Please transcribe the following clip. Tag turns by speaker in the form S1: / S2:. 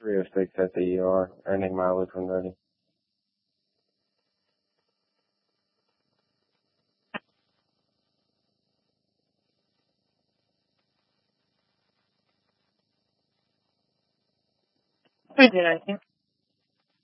S1: 306 at the ER, earning mileage when ready.
S2: Good, I think.